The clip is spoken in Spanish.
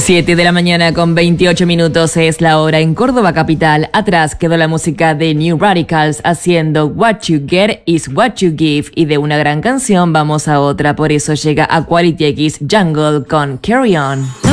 7 de la mañana con 28 minutos es la hora en Córdoba capital. Atrás quedó la música de New Radicals haciendo What You Get Is What You Give. Y de una gran canción vamos a otra, por eso llega a Quality X Jungle con Carry On.